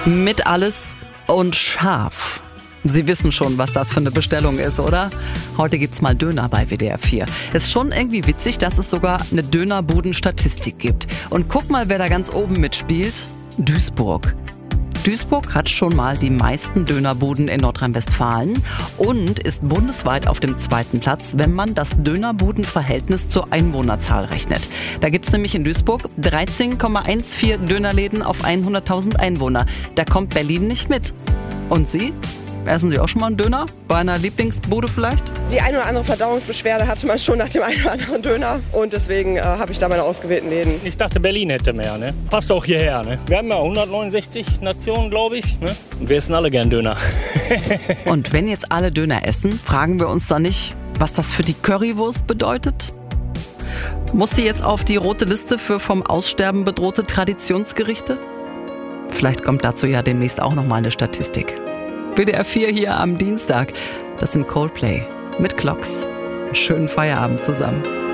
Mit alles und scharf. Sie wissen schon, was das für eine Bestellung ist, oder? Heute gibt's mal Döner bei WDR 4. Ist schon irgendwie witzig, dass es sogar eine Dönerbuden-Statistik gibt. Und guck mal, wer da ganz oben mitspielt. Duisburg. Duisburg hat schon mal die meisten Dönerbuden in Nordrhein-Westfalen und ist bundesweit auf dem 2. Platz, wenn man das Dönerbudenverhältnis zur Einwohnerzahl rechnet. Da gibt's nämlich in Duisburg 13,14 Dönerläden auf 100.000 Einwohner. Da kommt Berlin nicht mit. Und Sie? Essen Sie auch schon mal einen Döner? Bei einer Lieblingsbude vielleicht? Die eine oder andere Verdauungsbeschwerde hatte man schon nach dem einen oder anderen Döner. Und deswegen habe ich da meine ausgewählten Läden. Ich dachte, Berlin hätte mehr, ne? Passt auch hierher, ne? Wir haben ja 169 Nationen, glaube ich, ne? Und wir essen alle gern Döner. Und wenn jetzt alle Döner essen, fragen wir uns dann nicht, was das für die Currywurst bedeutet? Muss die jetzt auf die rote Liste für vom Aussterben bedrohte Traditionsgerichte? Vielleicht kommt dazu ja demnächst auch nochmal eine Statistik. WDR 4 hier am Dienstag. Das sind Coldplay mit Clocks. Schönen Feierabend zusammen.